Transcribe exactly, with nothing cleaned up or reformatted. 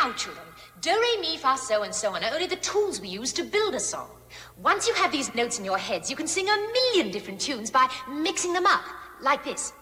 Now, children, do, re, mi, fa, so, and so on are only the tools we use to build a song. Once you have these notes in your heads, you can sing a million different tunes by mixing them up, like this.